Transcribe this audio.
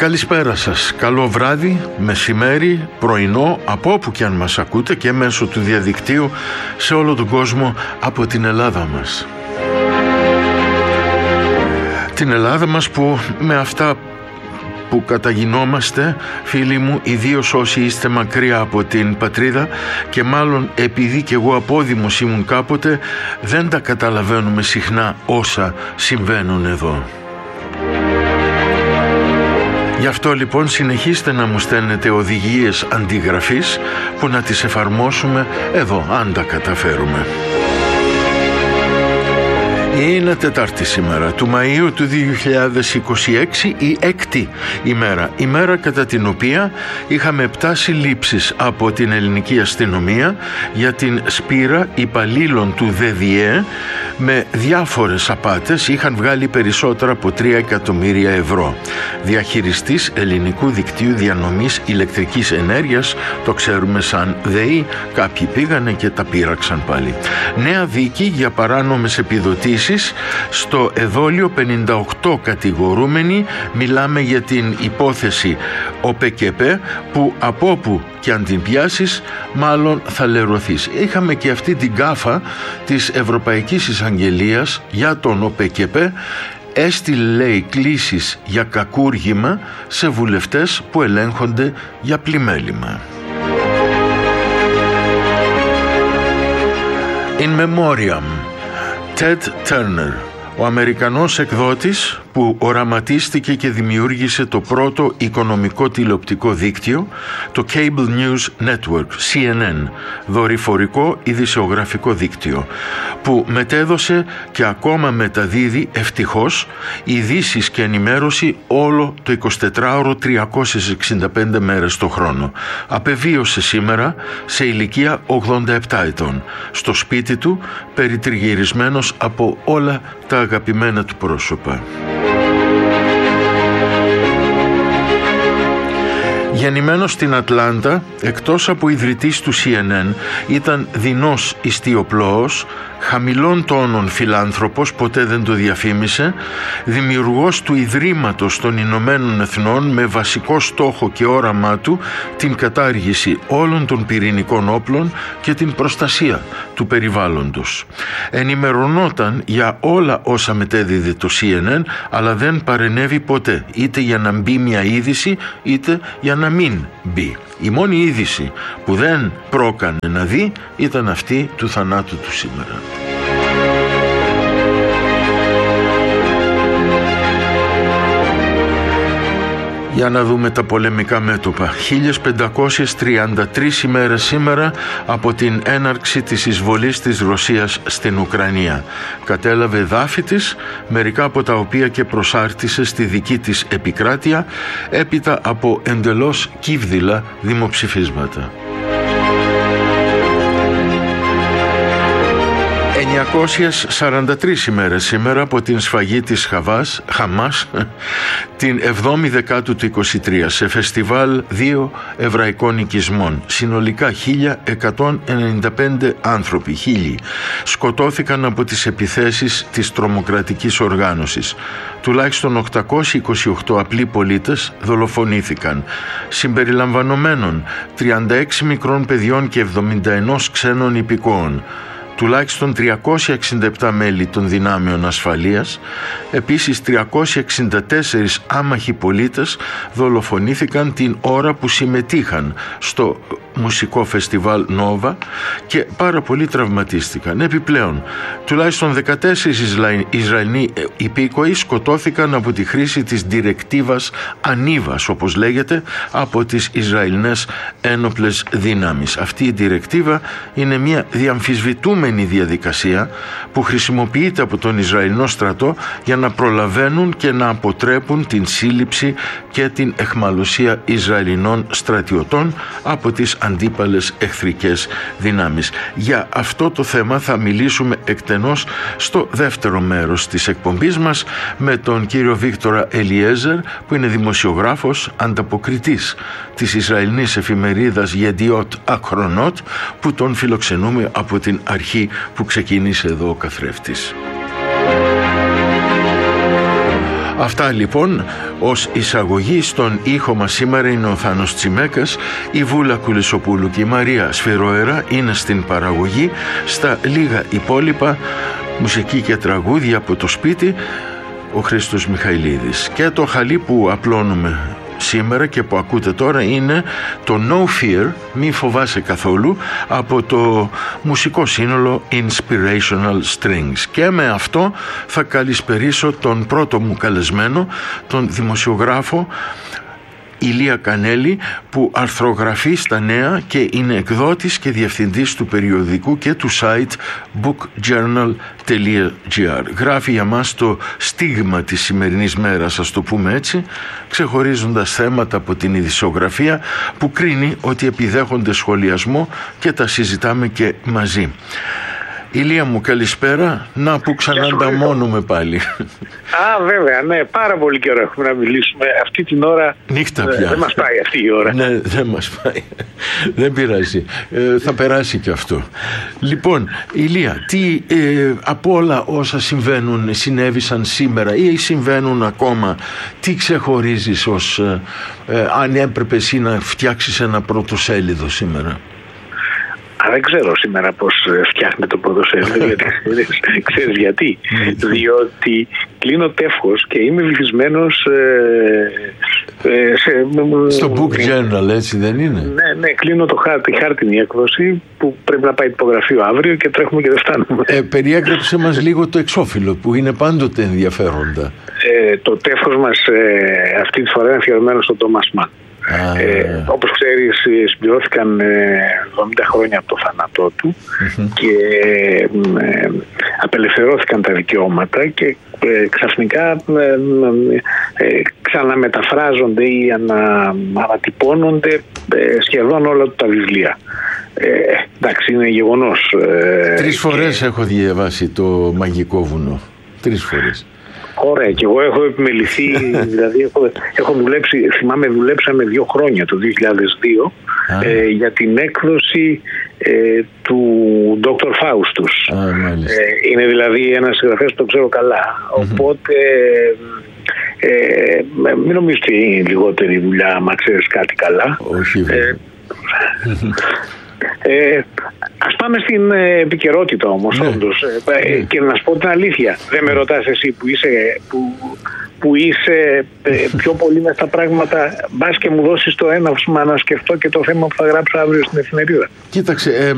Καλησπέρα σας, καλό βράδυ, μεσημέρι, πρωινό, από όπου και αν μας ακούτε και μέσω του διαδικτύου σε όλο τον κόσμο από την Ελλάδα μας. Την Ελλάδα μας που με αυτά που καταγινόμαστε, φίλοι μου, ιδίως όσοι είστε μακριά από την πατρίδα και μάλλον επειδή και εγώ απόδημος ήμουν κάποτε, δεν τα καταλαβαίνουμε συχνά όσα συμβαίνουν εδώ. Γι' αυτό λοιπόν συνεχίστε να μου στέλνετε οδηγίες αντιγραφής που να τις εφαρμόσουμε εδώ, αν τα καταφέρουμε. Είναι Τετάρτη σήμερα, του Μαΐου του 2026, η έκτη ημέρα κατά την οποία είχαμε 7 συλλήψεις από την ελληνική αστυνομία για την σπήρα υπαλλήλων του ΔΔΕ με διάφορες απάτες. Είχαν βγάλει περισσότερα από 3 εκατομμύρια ευρώ. Διαχειριστής ελληνικού δικτύου διανομής ηλεκτρικής ενέργειας, το ξέρουμε σαν ΔΕΗ, κάποιοι πήγανε και τα πείραξαν πάλι. Νέα δίκη για παράνομες επιδοτήσεις στο εδόλιο, 58 κατηγορούμενοι. Μιλάμε για την υπόθεση ΟΠΕΚΕΠΕ που από όπου και αν την πιάσεις μάλλον θα λερωθείς. Είχαμε και αυτή την γκάφα της Ευρωπαϊκής Εισαγγελίας για τον ΟΠΕΚΕΠΕ. Έστειλε, λέει, κλήσεις για κακούργημα σε βουλευτές που ελέγχονται για πλημέλημα. In Memoriam, Ted Turner, ο Αμερικανός εκδότης που οραματίστηκε και δημιούργησε το πρώτο οικονομικό τηλεοπτικό δίκτυο, το Cable News Network, CNN, δορυφορικό ειδησιογραφικό δίκτυο, που μετέδωσε και ακόμα μεταδίδει ευτυχώς ειδήσεις και ενημέρωση όλο το 24ωρο 365 μέρες το χρόνο. Απεβίωσε σήμερα σε ηλικία 87 ετών, στο σπίτι του, περιτριγυρισμένος από όλα τα αγαπημένα του πρόσωπα. Γεννημένος στην Ατλάντα, εκτός από ιδρυτής του CNN, ήταν δεινός ιστιοπλώος, χαμηλών τόνων φιλάνθρωπος, ποτέ δεν το διαφήμισε, δημιουργός του Ιδρύματος των Ηνωμένων Εθνών με βασικό στόχο και όραμά του την κατάργηση όλων των πυρηνικών όπλων και την προστασία του περιβάλλοντος. Ενημερωνόταν για όλα όσα μετέδιδε το CNN, αλλά δεν παρενέβη ποτέ, είτε για να μπει μια είδηση, είτε για να μην μπει. Η μόνη είδηση που δεν πρόκανε να δει ήταν αυτή του θανάτου του σήμερα. Για να δούμε τα πολεμικά μέτωπα. 1533 ημέρες σήμερα από την έναρξη της εισβολής της Ρωσίας στην Ουκρανία. Κατέλαβε εδάφη της, μερικά από τα οποία και προσάρτησε στη δική της επικράτεια, έπειτα από εντελώς κύβδηλα δημοψηφίσματα. 943 ημέρες σήμερα από την σφαγή της Χαμάς την 7η Δεκάτου του 23 σε φεστιβάλ 2 εβραϊκών οικισμών. Συνολικά 1195 άνθρωποι, 1000, σκοτώθηκαν από τις επιθέσεις της τρομοκρατικής οργάνωσης. Τουλάχιστον 828 απλοί πολίτες δολοφονήθηκαν, συμπεριλαμβανομένων 36 μικρών παιδιών και 71 ξένων υπηκόων. Τουλάχιστον 367 μέλη των δυνάμεων ασφαλείας, επίσης 364 άμαχοι πολίτες δολοφονήθηκαν την ώρα που συμμετείχαν στο μουσικό φεστιβάλ Νόβα και πάρα πολλοί τραυματίστηκαν. Επιπλέον, τουλάχιστον 14 Ισραηλοί υπήκοοι σκοτώθηκαν από τη χρήση της διρεκτίβας Ανίβας, όπως λέγεται, από τις Ισραηλινές ένοπλες δυνάμεις. Αυτή η διρεκτίβα είναι μια διαμφισβητούμενη διαδικασία που χρησιμοποιείται από τον Ισραηλινό στρατό για να προλαβαίνουν και να αποτρέπουν την σύλληψη και την εχμαλωσία Ισραηλινών στρατιωτών από τις αντίπαλες εχθρικές δυνάμεις. Για αυτό το θέμα θα μιλήσουμε εκτενώς στο δεύτερο μέρος της εκπομπής μας με τον κύριο Βίκτορα Ελιέζερ, που είναι δημοσιογράφος ανταποκριτής της Ισραηλινής εφημερίδας Yediot Achronot, που τον φιλοξενούμε από την αρχή που ξεκίνησε εδώ ο καθρέφτης. Αυτά λοιπόν ως εισαγωγή. Στον ήχο μας σήμερα είναι ο Θάνος Τσιμέκας, η Βούλα Κουλισοπούλου και η Μαρία Σφυροέρα είναι στην παραγωγή. Στα λίγα υπόλοιπα, μουσική και τραγούδια από το σπίτι, ο Χρήστος Μιχαηλίδης. Και το χαλί που απλώνουμε σήμερα και που ακούτε τώρα είναι το No Fear, μη φοβάσαι καθόλου, από το μουσικό σύνολο Inspirational Strings. Και με αυτό θα καλησπερίσω τον πρώτο μου καλεσμένο, τον δημοσιογράφο Ηλία Κανέλη, που αρθρογραφεί στα Νέα και είναι εκδότης και διευθυντής του περιοδικού και του site bookjournal.gr. Γράφει για μας το στίγμα της σημερινής μέρας, ας το πούμε έτσι, ξεχωρίζοντας θέματα από την ειδησιογραφία που κρίνει ότι επιδέχονται σχολιασμό και τα συζητάμε και μαζί. Ηλία μου, καλησπέρα. Να που ξανανταμώνουμε πάλι. Βέβαια, ναι, πάρα πολύ καιρό έχουμε να μιλήσουμε. Αυτή την ώρα νύχτα πια. Δεν μας πάει αυτή η ώρα. Ναι, δεν μας πάει. Δεν πειράζει. Θα περάσει και αυτό. Λοιπόν, Ηλία, τι από όλα όσα συνέβησαν σήμερα ή συμβαίνουν ακόμα, τι ξεχωρίζεις ως αν έπρεπε εσύ να φτιάξεις ένα πρωτοσέλιδο σήμερα? Δεν ξέρω σήμερα πώς φτιάχνει το πρωτοσέλιδο, γιατί ξέρεις γιατί? Διότι κλείνω τεύχος και είμαι βυθισμένος στο Book Journal, έτσι δεν είναι? Ναι, κλείνω τη χάρτινη έκδοση που πρέπει να πάει υπογραφείο αύριο και τρέχουμε και δεν φτάνουμε. Περιέγραψε μας λίγο το εξώφυλλο που είναι πάντοτε ενδιαφέροντα. Το τεύχος μας αυτή τη φορά είναι αφιερωμένο στον Τόμας Μαν. Όπως ξέρεις, συμπληρώθηκαν 70 χρόνια από το θάνατό του και απελευθερώθηκαν τα δικαιώματα και ξαφνικά ξαναμεταφράζονται ή ανατυπώνονται σχεδόν όλα τα βιβλία. Εντάξει, είναι γεγονός. 3 φορές έχω διαβάσει το Μαγικό Βουνό. 3 φορές. Ωραία, και εγώ έχω επιμεληθεί, δηλαδή έχω δουλέψει, θυμάμαι δουλέψαμε 2 χρόνια, το 2002, για την έκδοση του Dr. Faustus. Είναι δηλαδή ένας συγγραφέας που το ξέρω καλά, οπότε μην νομίζεις ότι είναι λιγότερη δουλειά άμα ξέρεις κάτι καλά. Όχι, ας πάμε στην επικαιρότητα όμως, όντως. Και να σου πω την αλήθεια, δεν με ρωτάς εσύ που είσαι πιο πολύ μες στα πράγματα, μπας και μου δώσεις το έναυσμα να σκεφτώ και το θέμα που θα γράψω αύριο στην εφημερίδα. Κοίταξε,